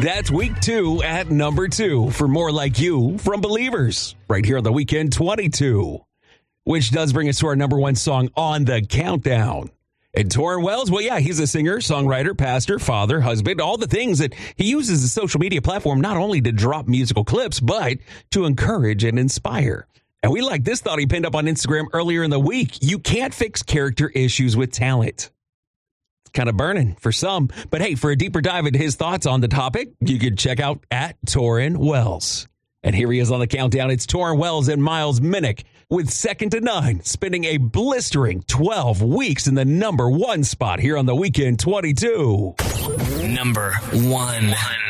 That's week 2 at number 2 for More Like You from Believers, right here on the Weekend 22, which does bring us to our number 1 song on the countdown. And Torrin Wells, well, yeah, he's a singer, songwriter, pastor, father, husband, all the things that he uses the social media platform not only to drop musical clips, but to encourage and inspire. And we like this thought he pinned up on Instagram earlier in the week. You can't fix character issues with talent. It's kind of burning for some. But hey, for a deeper dive into his thoughts on the topic, you can check out at Torrin Wells. And here he is on the countdown. It's Torrin Wells and Miles Minnick with Second to None, spending a blistering 12 weeks in the number 1 spot here on the Weekend 22. Number 1.